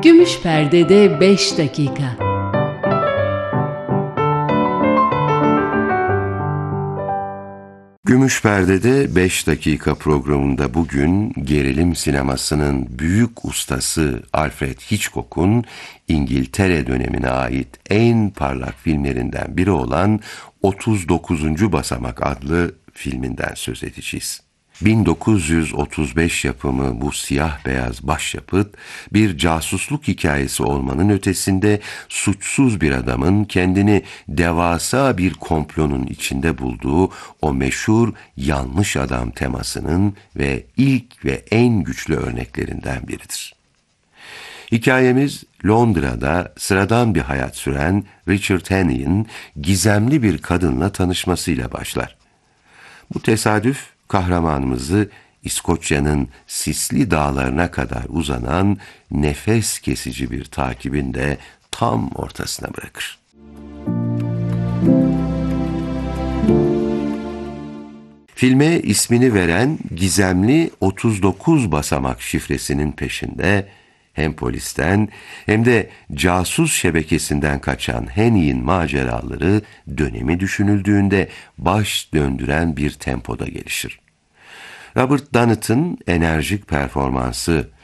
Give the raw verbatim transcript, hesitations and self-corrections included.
Gümüş Perde'de beş dakika. Gümüş Perde'de beş dakika programında bugün gerilim sinemasının büyük ustası Alfred Hitchcock'un İngiltere dönemine ait en parlak filmlerinden biri olan otuz dokuzuncu Basamak adlı filminden söz edeceğiz. bin dokuz yüz otuz beş yapımı bu siyah beyaz başyapıt bir casusluk hikayesi olmanın ötesinde suçsuz bir adamın kendini devasa bir komplonun içinde bulduğu o meşhur yanlış adam temasının ve ilk ve en güçlü örneklerinden biridir. Hikayemiz Londra'da sıradan bir hayat süren Richard Hannay'in gizemli bir kadınla tanışmasıyla başlar. Bu tesadüf kahramanımızı İskoçya'nın sisli dağlarına kadar uzanan nefes kesici bir takibin de tam ortasına bırakır. Filme ismini veren gizemli otuz dokuz basamak şifresinin peşinde hem polisten hem de casus şebekesinden kaçan Hannay'in maceraları dönemi düşünüldüğünde baş döndüren bir tempoda gelişir. Robert Donnett'ın enerjik performansı